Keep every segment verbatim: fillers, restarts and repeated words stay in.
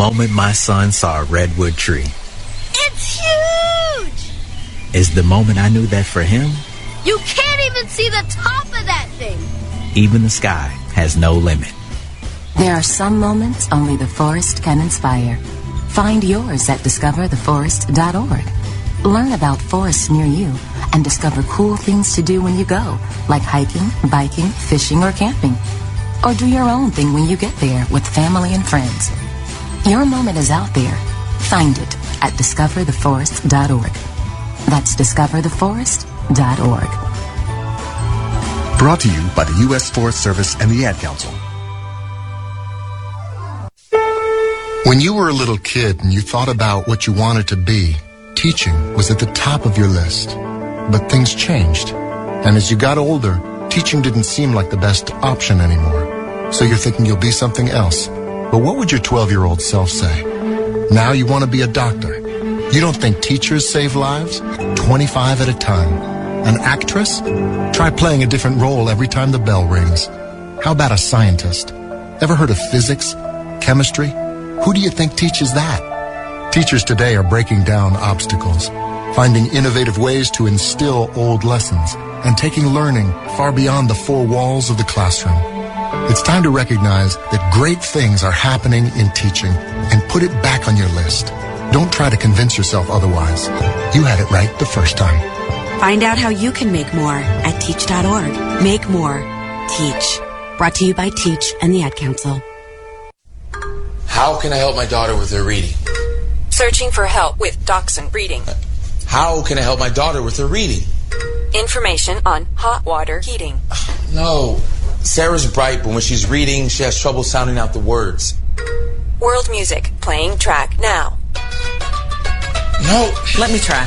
moment my son saw a redwood tree. It's huge! Is the moment I knew that for him, you can't even see the top of that thing. Even the sky has no limit. There are some moments only the forest can inspire. Find yours at discover the forest dot org. Learn about forests near you and discover cool things to do when you go, like hiking, biking, fishing, or camping. Or do your own thing when you get there with family and friends. Your moment is out there. Find it at discover the forest dot org. That's discover the forest dot org. Brought to you by the U S Forest Service and the Ad Council. When you were a little kid and you thought about what you wanted to be, teaching was at the top of your list. But things changed. And as you got older, teaching didn't seem like the best option anymore. So you're thinking you'll be something else. But what would your twelve-year-old self say? Now you want to be a doctor. You don't think teachers save lives? twenty-five at a time. An actress? Try playing a different role every time the bell rings. How about a scientist? Ever heard of physics? Chemistry? Who do you think teaches that? Teachers today are breaking down obstacles, finding innovative ways to instill old lessons, and taking learning far beyond the four walls of the classroom. It's time to recognize that great things are happening in teaching and put it back on your list. Don't try to convince yourself otherwise. You had it right the first time. Find out how you can make more at teach dot org. Make more. Teach. Brought to you by Teach and the Ad Council. How can I help my daughter with her reading? Searching for help with Dachshund breeding. How can I help my daughter with her reading? Information on hot water heating. No. Sarah's bright, but when she's reading, she has trouble sounding out the words. World music. Playing track now. No. Let me try.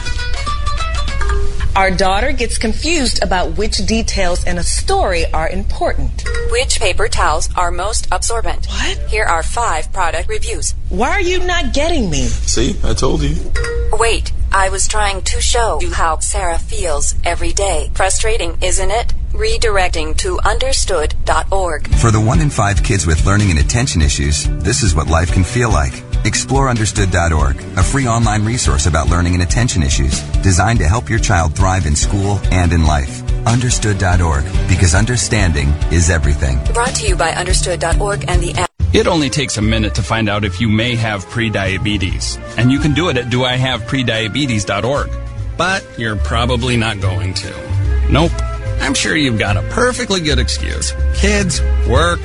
Our daughter gets confused about which details in a story are important. Which paper towels are most absorbent? What? Here are five product reviews. Why are you not getting me? See, I told you. Wait, I was trying to show you how Sarah feels every day. Frustrating, isn't it? Redirecting to understood dot org. For the one in five kids with learning and attention issues, this is what life can feel like. Explore understood dot org, a free online resource about learning and attention issues, designed to help your child thrive in school and in life. understood dot org, because understanding is everything. Brought to you by understood dot org and the app. It only takes a minute to find out if you may have prediabetes, and you can do it at do I have prediabetes dot org. But you're probably not going to. Nope. I'm sure you've got a perfectly good excuse. Kids, work.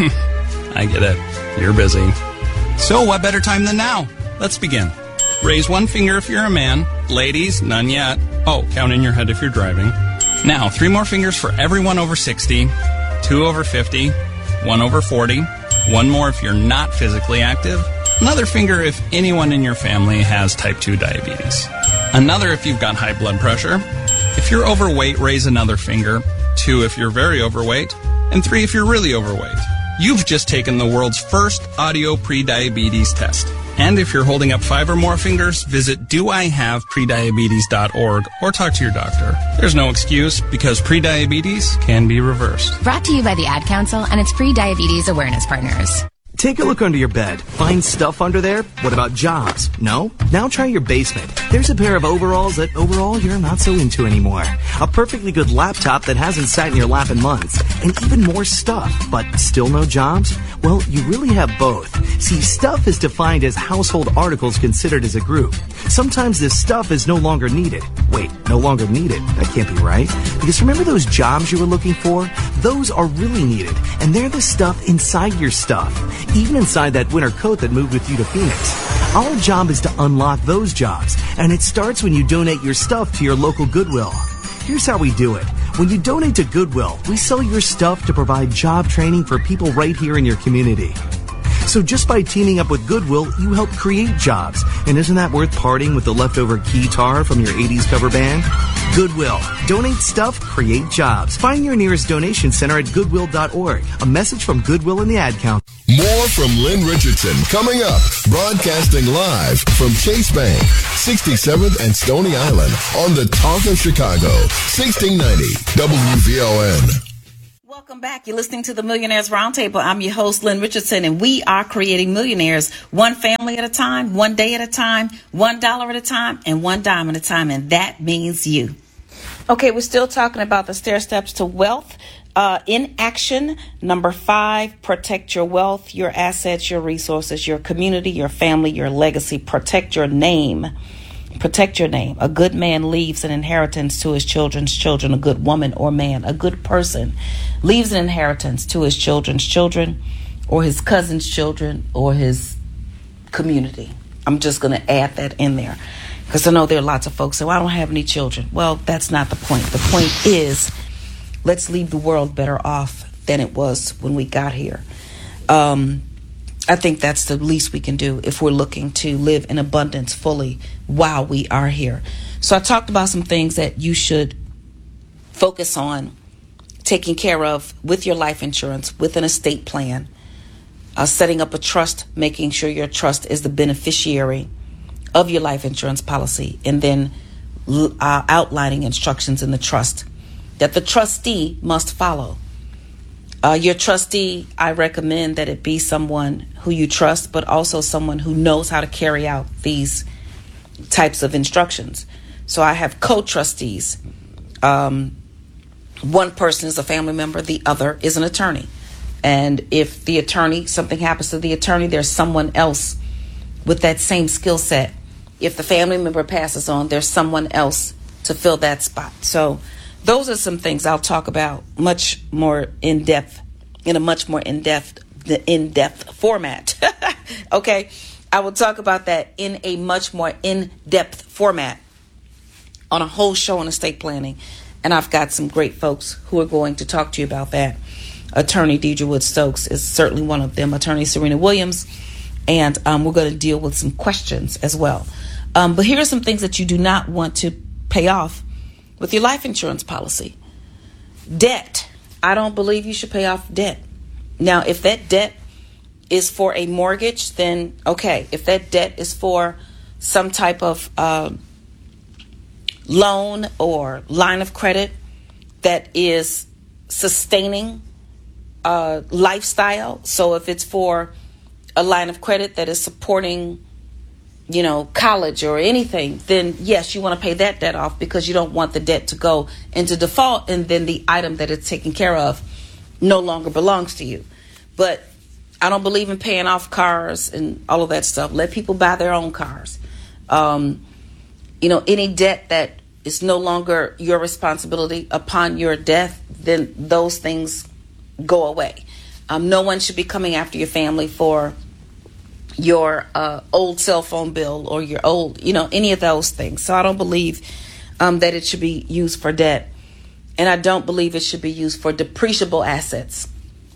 I get it. You're busy. So what better time than now? Let's begin. Raise one finger if you're a man. Ladies, none yet. Oh, count in your head if you're driving. Now, three more fingers for everyone over sixty, two over fifty, one over forty, one more if you're not physically active, another finger if anyone in your family has type two diabetes, another if you've got high blood pressure. If you're overweight, raise another finger, two if you're very overweight, and three if you're really overweight. You've just taken the world's first audio prediabetes test. And if you're holding up five or more fingers, visit do I have prediabetes dot org or talk to your doctor. There's no excuse, because prediabetes can be reversed. Brought to you by the Ad Council and its pre-diabetes awareness partners. Take a look under your bed. Find stuff under there? What about jobs? No? Now try your basement. There's a pair of overalls that overall you're not so into anymore. A perfectly good laptop that hasn't sat in your lap in months. And even more stuff, but still no jobs? Well, you really have both. See, stuff is defined as household articles considered as a group. Sometimes this stuff is no longer needed. Wait, no longer needed? That can't be right. Because remember those jobs you were looking for? Those are really needed. And they're the stuff inside your stuff. Even inside that winter coat that moved with you to Phoenix. Our job is to unlock those jobs, and it starts when you donate your stuff to your local Goodwill. Here's how we do it. When you donate to Goodwill, we sell your stuff to provide job training for people right here in your community. So just by teaming up with Goodwill, you help create jobs. And isn't that worth parting with the leftover keytar from your eighties cover band? Goodwill. Donate stuff, create jobs. Find your nearest donation center at goodwill dot org. A message from Goodwill and the Ad Council. More from Lynn Richardson coming up. Broadcasting live from Chase Bank, sixty-seventh and Stony Island on the Talk of Chicago, sixteen ninety W V O N. Welcome back. You're listening to the Millionaires Roundtable. I'm your host, Lynn Richardson, and we are creating millionaires one family at a time, one day at a time, one dollar at a time, and one dime at a time, and that means you. Okay, we're still talking about the stair steps to wealth. Uh, in action, number five, protect your wealth, your assets, your resources, your community, your family, your legacy. Protect your name. Protect your name. A good man leaves an inheritance to his children's children. A good woman or man, a good person, leaves an inheritance to his children's children or his cousin's children or his community. I'm just going to add that in there because I know there are lots of folks say, well, I don't have any children. Well, that's not the point. The point is, let's leave the world better off than it was when we got here. Um, I think that's the least we can do if we're looking to live in abundance fully while we are here. So I talked about some things that you should focus on taking care of with your life insurance, with an estate plan, uh, setting up a trust, making sure your trust is the beneficiary of your life insurance policy, and then uh, outlining instructions in the trust that the trustee must follow. Uh, your trustee, I recommend that it be someone who you trust, but also someone who knows how to carry out these types of instructions. So I have co-trustees. Um, one person is a family member, the other is an attorney. And if the attorney, something happens to the attorney, there's someone else with that same skill set. If the family member passes on, there's someone else to fill that spot. So those are some things I'll talk about much more in depth, in a much more in-depth, in-depth format. Okay, I will talk about that in a much more in-depth format on a whole show on estate planning. And I've got some great folks who are going to talk to you about that. Attorney Deidre Wood Stokes is certainly one of them. Attorney Serena Williams. And um, we're going to deal with some questions as well. Um, but here are some things that you do not want to pay off with your life insurance policy. Debt. I don't believe you should pay off debt. Now, if that debt is for a mortgage, then okay. If that debt is for some type of uh, loan or line of credit that is sustaining uh, lifestyle. So if it's for a line of credit that is supporting, you know, college or anything, then yes, you want to pay that debt off because you don't want the debt to go into default and then the item that it's taken care of no longer belongs to you. But I don't believe in paying off cars and all of that stuff. Let people buy their own cars. Um, you know, any debt that is no longer your responsibility upon your death, then those things go away. Um, no one should be coming after your family for your uh, old cell phone bill or your old, you know, any of those things. So I don't believe um, that it should be used for debt. And I don't believe it should be used for depreciable assets.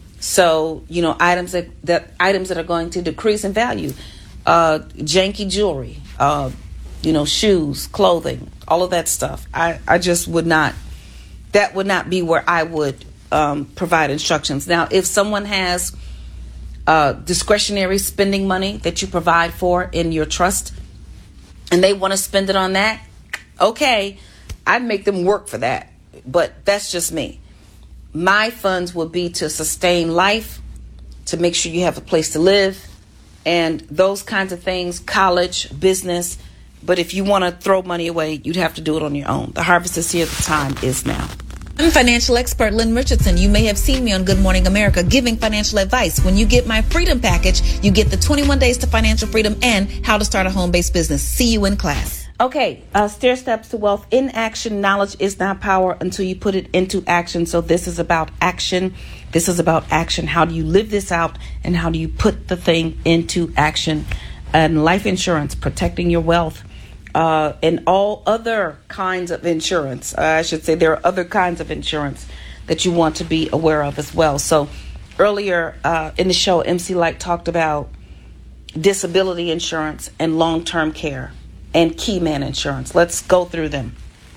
So, you know, items that, that items that are going to decrease in value, uh, janky jewelry, uh, you know, shoes, clothing, all of that stuff. I, I just would not, that would not be where I would um, provide instructions. Now, if someone has Uh, discretionary spending money that you provide for in your trust and they want to spend it on that, okay, I'd make them work for that. But that's just me. My funds will be to sustain life, to make sure you have a place to live, and those kinds of things, college, business. But if you want to throw money away, you'd have to do it on your own. The harvest is here. The time is now. I'm financial expert Lynn Richardson. You may have seen me on Good Morning America giving financial advice. When you get my freedom package, you get the twenty-one days to financial freedom and how to start a home-based business. See you in class. Okay, uh, stair steps to wealth. In action, knowledge is not power until you put it into action. So this is about action. This is about action. How do you live this out and how do you put the thing into action? And life insurance, protecting your wealth. Uh, and all other kinds of insurance. Uh, I should say there are other kinds of insurance that you want to be aware of as well. So earlier uh, in the show, M C Light talked about disability insurance and long-term care and key man insurance. Let's go through them.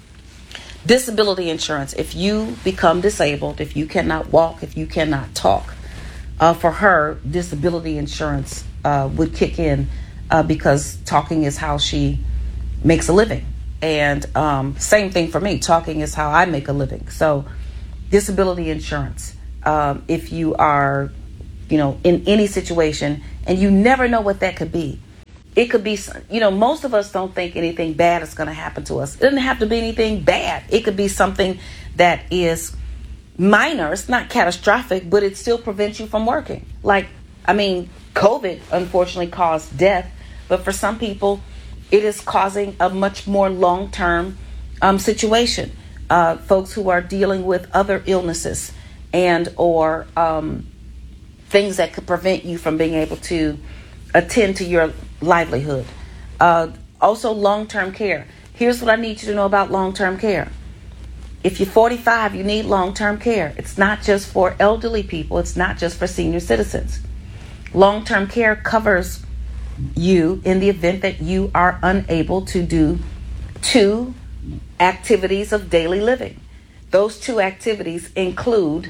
Disability insurance. If you become disabled, if you cannot walk, if you cannot talk, uh, for her, disability insurance uh, would kick in uh, because talking is how she makes a living. And um, same thing for me. Talking is how I make a living. So disability insurance. um, if you are, you know, in any situation, and you never know what that could be. It could be, you know, most of us don't think anything bad is going to happen to us. It doesn't have to be anything bad. It could be something that is minor. It's not catastrophic, but it still prevents you from working. Like, I mean, COVID unfortunately caused death, but for some people, it is causing a much more long-term um, situation. Uh, folks who are dealing with other illnesses and or um, things that could prevent you from being able to attend to your livelihood. Uh, also, long-term care. Here's what I need you to know about long-term care. If you're forty-five, you need long-term care. It's not just for elderly people. It's not just for senior citizens. Long-term care covers you in the event that you are unable to do two activities of daily living. Those two activities include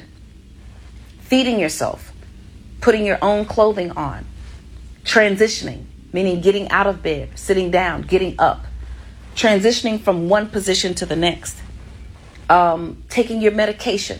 feeding yourself, putting your own clothing on, transitioning, meaning getting out of bed, sitting down, getting up, transitioning from one position to the next, um, taking your medication,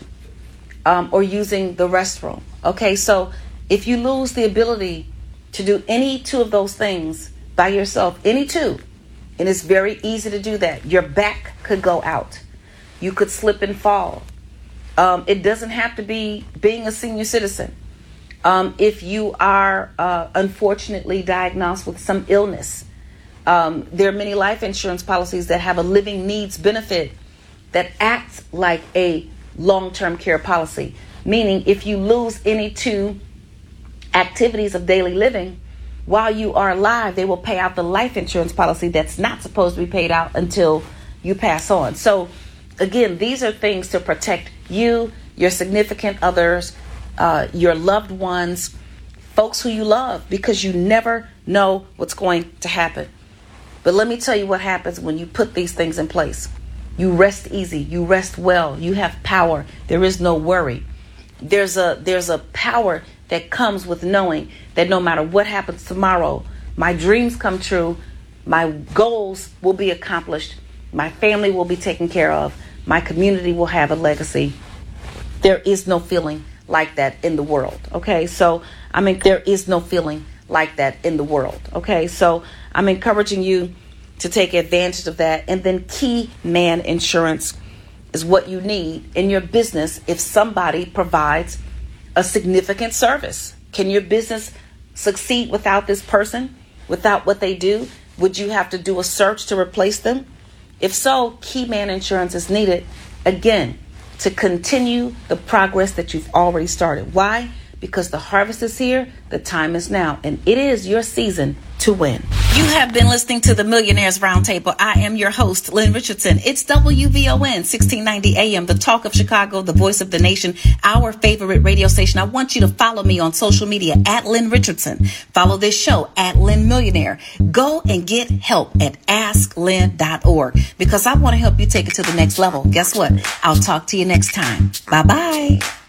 um, or using the restroom. Okay, so if you lose the ability to do any two of those things by yourself, any two, and it's very easy to do that. Your back could go out. You could slip and fall. Um, it doesn't have to be being a senior citizen. Um, if you are uh, unfortunately diagnosed with some illness, um, there are many life insurance policies that have a living needs benefit that acts like a long-term care policy. Meaning if you lose any two activities of daily living, while you are alive, they will pay out the life insurance policy that's not supposed to be paid out until you pass on. So again, these are things to protect you, your significant others, uh, your loved ones, folks who you love, because you never know what's going to happen. But let me tell you what happens when you put these things in place. You rest easy, you rest well, you have power. There is no worry. There's a there's a power that comes with knowing that no matter what happens tomorrow, my dreams come true, my goals will be accomplished, my family will be taken care of, my community will have a legacy. There is no feeling like that in the world, okay? So, I mean, there is no feeling like that in the world, okay? So, I'm encouraging you to take advantage of that. And then Key Man Insurance is what you need in your business if somebody provides a significant service. Can your business succeed without this person, without what they do? Would you have to do a search to replace them? If so, Key Man Insurance is needed, again, to continue the progress that you've already started. Why? Because the harvest is here, the time is now, and it is your season to win. You have been listening to the Millionaires Roundtable. I am your host, Lynn Richardson. It's W V O N, sixteen ninety A M, the talk of Chicago, the voice of the nation, our favorite radio station. I want you to follow me on social media at Lynn Richardson. Follow this show at Lynn Millionaire. Go and get help at ask lynn dot org because I want to help you take it to the next level. Guess what? I'll talk to you next time. Bye-bye.